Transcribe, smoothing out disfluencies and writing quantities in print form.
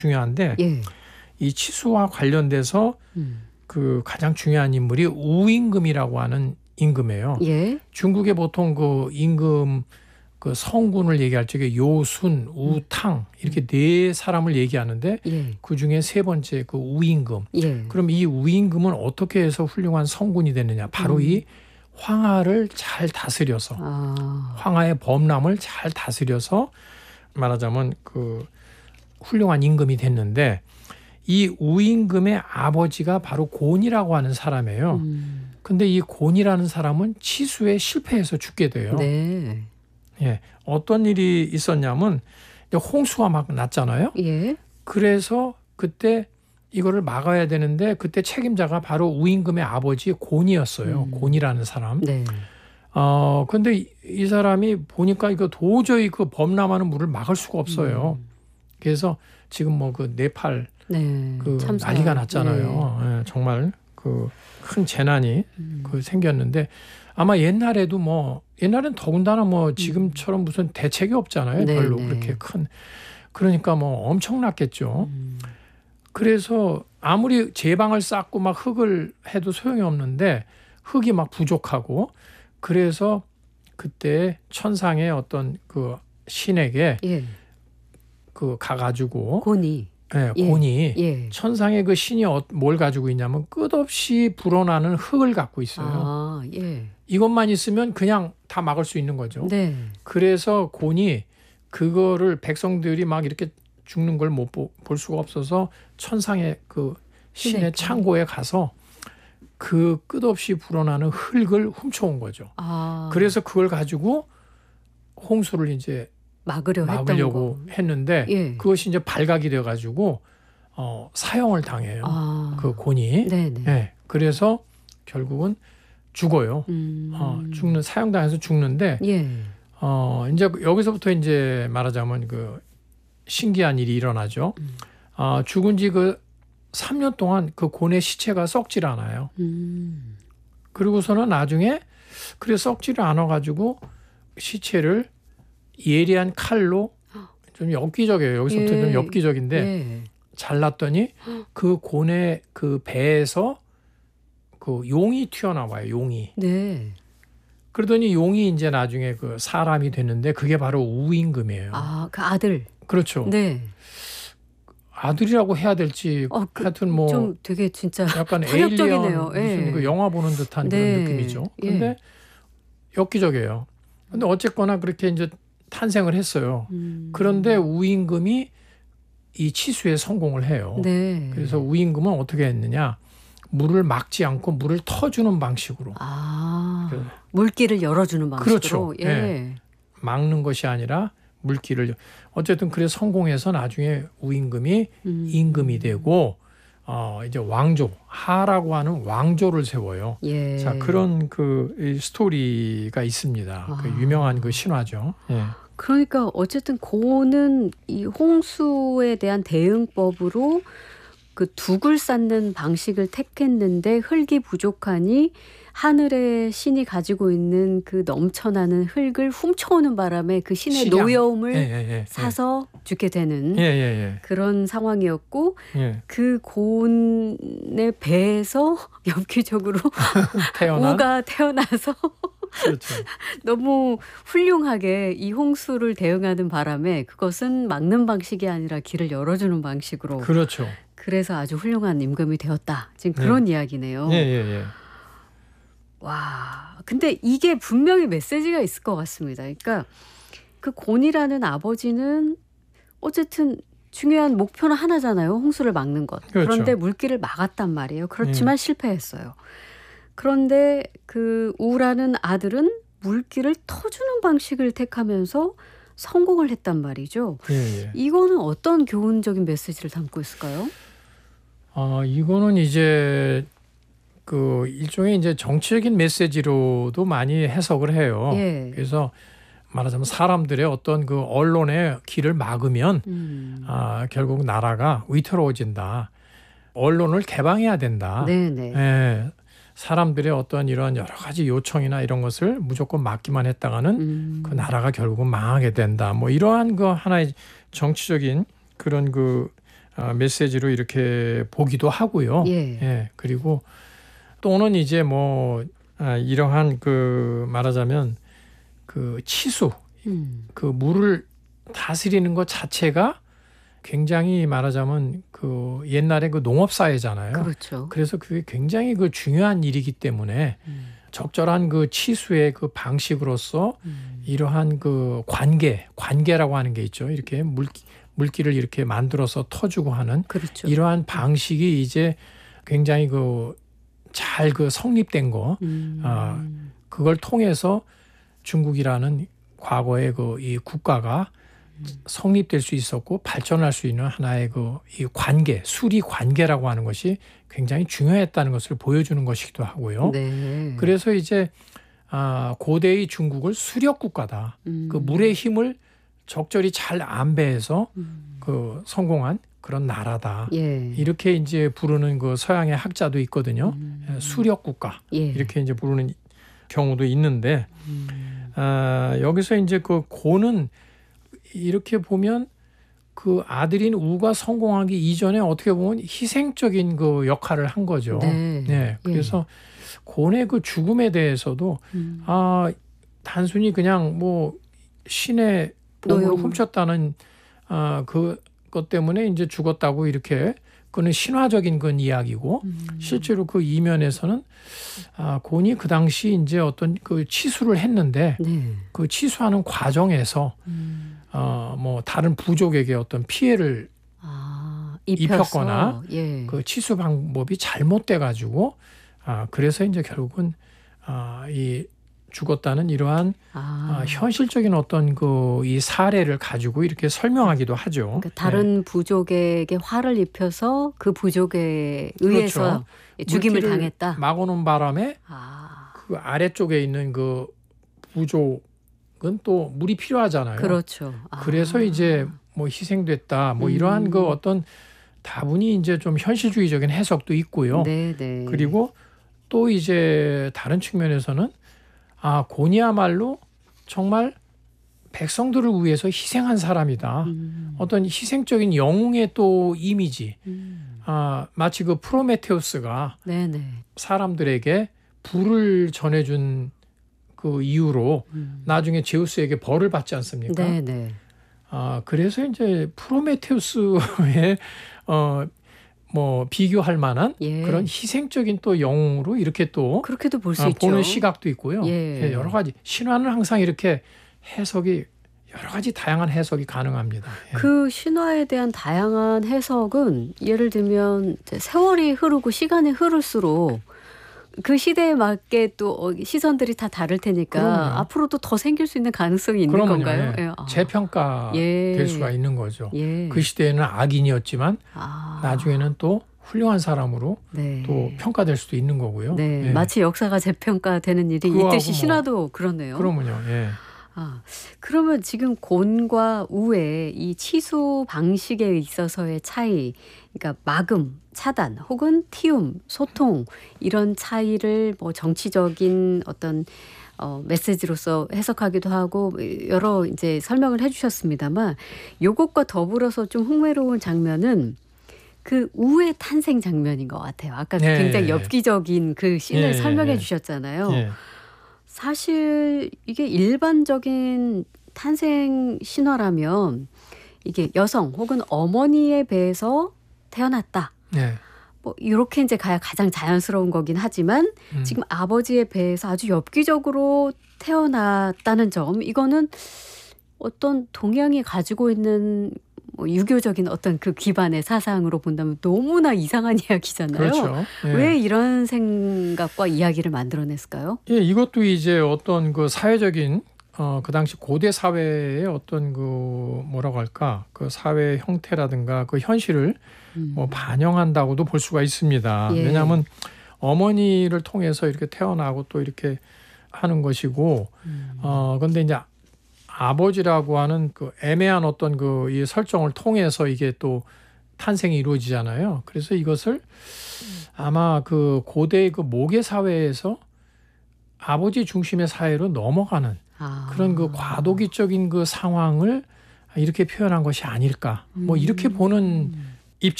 중요한데 예. 이 치수와 관련돼서 그 가장 중요한 인물이 우임금이라고 하는 임금이에요. 예. 중국에 보통 그 임금 그 성군을 얘기할 적에 요순, 우탕 이렇게 네 사람을 얘기하는데 예. 그 중에 세 번째 그 우임금. 예. 그럼 이 우임금은 어떻게 해서 훌륭한 성군이 되느냐? 바로 이 황하를 잘 다스려서 황하의 범람을 잘 다스려서 말하자면 그 훌륭한 임금이 됐는데 이 우임금의 아버지가 바로 곤이라고 하는 사람이에요. 근데 이 곤이라는 사람은 치수에 실패해서 죽게 돼요. 네. 예, 어떤 일이 있었냐면 홍수가 막 났잖아요. 예. 그래서 그때 이거를 막아야 되는데 그때 책임자가 바로 우임금의 아버지 곤이었어요. 곤이라는 사람. 네. 근데 이 사람이 보니까 이거 도저히 그 범람하는 물을 막을 수가 없어요. 그래서 지금 뭐 그 네팔 네. 그 참사. 난리가 났잖아요. 예, 정말 그 큰 재난이 그 생겼는데 아마 옛날에도 뭐 옛날엔 더군다나 뭐 지금처럼 무슨 대책이 없잖아요. 네, 별로 네. 그렇게 큰. 그러니까 뭐 엄청났겠죠. 그래서 아무리 제방을 쌓고 막 흙을 해도 소용이 없는데 흙이 막 부족하고 그래서 그때 천상의 어떤 그 신에게 예. 그 가가지고 곤이. 예, 예. 곤이 예. 천상의 그 신이 뭘 가지고 있냐면 끝없이 불어나는 흙을 갖고 있어요. 아, 예. 이것만 있으면 그냥 다 막을 수 있는 거죠. 네. 그래서 곤이 그거를 백성들이 막 이렇게 죽는 걸 못 볼 수가 없어서 천상의 그 신의 창고에 가서 그 끝없이 불어나는 흙을 훔쳐온 거죠. 그래서 그걸 가지고 홍수를 이제 막으려고 했는데 예. 그것이 이제 발각이 돼가지고 사형을 당해요. 그 곤이. 네네. 예. 그래서 결국은 죽어요. 사형당해서 죽는데 예. 이제 여기서부터 이제 말하자면 그 신기한 일이 일어나죠. 죽은 지 그 3년 동안 그 곤의 시체가 썩질 않아요. 그리고서는 나중에 그래 썩지를 않아가지고 시체를 예리한 칼로 좀 엽기적이에요. 여기서부터 좀 엽기적인데 잘랐더니 그 곤의 그 배에서 그 용이 튀어나와요. 용이. 네. 그러더니 용이 이제 나중에 그 사람이 됐는데 그게 바로 우임금이에요. 그 아들. 그렇죠. 네. 아들이라고 해야 될지 하여튼 뭐 좀 되게 진짜 약간 파격적이네요. 에일리언 무슨 그 영화 보는 듯한 그런 느낌이죠. 근데 엽기적이에요. 근데 어쨌거나 그렇게 이제 탄생을 했어요. 그런데 우임금이 이 치수에 성공을 해요. 네. 그래서 우임금은 어떻게 했느냐? 물을 막지 않고 물을 터주는 방식으로. 물길을 열어주는 방식으로. 그렇죠. 예. 막는 것이 아니라 물길을 어쨌든 그래 성공해서 나중에 우임금이 임금이 되고 이제 왕조 하라고 하는 왕조를 세워요. 예. 자 그런 그 스토리가 있습니다. 그 유명한 그 신화죠. 예. 그러니까 어쨌든 곤은 이 홍수에 대한 대응법으로 그 둑을 쌓는 방식을 택했는데 흙이 부족하니 하늘의 신이 가지고 있는 그 넘쳐나는 흙을 훔쳐오는 바람에 그 신의 노여움을 사서 죽게 되는 그런 상황이었고 그 곤의 배에서 엽기적으로 우가 태어나서 그렇죠. 너무 훌륭하게 이 홍수를 대응하는 바람에 그것은 막는 방식이 아니라 길을 열어주는 방식으로. 그렇죠. 그래서 아주 훌륭한 임금이 되었다. 지금 그런 이야기네요. 와, 근데 이게 분명히 메시지가 있을 것 같습니다. 그러니까 그 곤이라는 아버지는 어쨌든 중요한 목표는 하나잖아요. 홍수를 막는 것. 그렇죠. 그런데 물길을 막았단 말이에요. 그렇지만 실패했어요. 그런데 그 우라는 아들은 물길을 터주는 방식을 택하면서 성공을 했단 말이죠. 이거는 어떤 교훈적인 메시지를 담고 있을까요? 이거는 이제 그 일종의 이제 정치적인 메시지로도 많이 해석을 해요. 그래서 말하자면 사람들의 어떤 그 언론의 길을 막으면 결국 나라가 위태로워진다. 언론을 개방해야 된다. 사람들의 어떤 이런 여러 가지 요청이나 이런 것을 무조건 막기만 했다가는 그 나라가 결국은 망하게 된다. 뭐 이러한 그 하나의 정치적인 그런 그 메시지로 이렇게 보기도 하고요. 예. 그리고 또는 이제 뭐 이러한 그 말하자면 그 치수, 그 물을 다스리는 것 자체가 굉장히 말하자면 그 옛날에 그 농업 사회잖아요. 그렇죠. 그래서 그게 굉장히 그 중요한 일이기 때문에 적절한 그 치수의 그 방식으로서 이러한 그 관계라고 하는 게 있죠. 이렇게 물기를 이렇게 만들어서 터주고 하는 그렇죠. 이러한 방식이 이제 굉장히 그 잘 그 성립된 거, 그걸 통해서 중국이라는 과거의 그 이 국가가 성립될 수 있었고 발전할 수 있는 하나의 그 이 관계, 수리 관계라고 하는 것이 굉장히 중요했다는 것을 보여주는 것이기도 하고요. 네. 그래서 이제 고대의 중국을 수력 국가다. 그 물의 힘을 적절히 잘 안배해서 그 성공한 그런 나라다. 이렇게 이제 부르는 그 서양의 학자도 있거든요. 수력 국가 이렇게 이제 부르는 경우도 있는데 여기서 이제 그 고는 이렇게 보면 그 아들인 우가 성공하기 이전에 어떻게 보면 희생적인 그 역할을 한 거죠. 네. 그래서 고의 그 죽음에 대해서도 단순히 그냥 뭐 신의 보물을 훔쳤다는 그것 때문에 이제 죽었다고 이렇게 그는 신화적인 건 이야기고 실제로 그 이면에서는 곤이 그 당시 이제 어떤 그 치수를 했는데 그 치수하는 과정에서 뭐 다른 부족에게 어떤 피해를 입혔거나 그 치수 방법이 잘못돼 가지고 그래서 이제 결국은 이 죽었다는 이러한 현실적인 어떤 그 이 사례를 가지고 이렇게 설명하기도 하죠. 그러니까 다른 부족에게 화를 입혀서 그 부족에 의해서 죽임을 당했다. 막아놓은 바람에 그 아래쪽에 있는 그 부족은 또 물이 필요하잖아요. 그렇죠. 그래서 이제 뭐 희생됐다. 뭐 이러한 그 어떤 다분히 이제 좀 현실주의적인 해석도 있고요. 그리고 또 이제 다른 측면에서는 곤이야말로 정말 백성들을 위해서 희생한 사람이다. 어떤 희생적인 영웅의 또 이미지. 마치 그 프로메테우스가 사람들에게 불을 전해준 그 이유로 나중에 제우스에게 벌을 받지 않습니까? 그래서 이제 프로메테우스의 뭐 비교할 만한 그런 희생적인 또 영웅으로 이렇게 또 그렇게도 볼 수 있죠. 보는 시각도 있고요. 여러 가지 신화는 항상 이렇게 해석이 여러 가지 다양한 해석이 가능합니다. 그 신화에 대한 다양한 해석은 예를 들면 세월이 흐르고 시간이 흐를수록 그 시대에 맞게 또 시선들이 다 다를 테니까 그럼요. 앞으로도 더 생길 수 있는 가능성이 있는 건가요? 재평가 될 수가 있는 거죠. 그 시대에는 악인이었지만 나중에는 또 훌륭한 사람으로 또 평가될 수도 있는 거고요. 마치 역사가 재평가되는 일이 있듯이 신화도 그렇네요. 그러면요. 그러면 지금 곤과 우의 이 치수 방식에 있어서의 차이, 그러니까 막음, 차단 혹은 티움, 소통 이런 차이를 뭐 정치적인 어떤 메시지로서 해석하기도 하고 여러 이제 설명을 해주셨습니다만 요것과 더불어서 좀 흥미로운 장면은 그 우의 탄생 장면인 것 같아요. 아까 굉장히 엽기적인 그 씬을 설명해 주셨잖아요. 사실 이게 일반적인 탄생 신화라면 이게 여성 혹은 어머니에 배에서 태어났다. 뭐 이렇게 이제 가야 가장 자연스러운 거긴 하지만 지금 아버지의 배에서 아주 엽기적으로 태어났다는 점, 이거는 어떤 동양이 가지고 있는 뭐 유교적인 어떤 그 기반의 사상으로 본다면 너무나 이상한 이야기잖아요. 그렇죠. 왜 이런 생각과 이야기를 만들어냈을까요? 이것도 이제 어떤 그 사회적인 그 당시 고대 사회의 어떤 그 뭐라고 할까 그 사회 형태라든가 그 현실을 뭐 반영한다고도 볼 수가 있습니다. 왜냐하면 어머니를 통해서 이렇게 태어나고 또 이렇게 하는 것이고, 그런데 이제 아버지라고 하는 그 애매한 어떤 그 이 설정을 통해서 이게 또 탄생이 이루어지잖아요. 그래서 이것을 아마 그 고대의 그 모계 사회에서 아버지 중심의 사회로 넘어가는 그런 그 과도기적인 그 상황을 이렇게 표현한 것이 아닐까. 뭐 이렇게 보는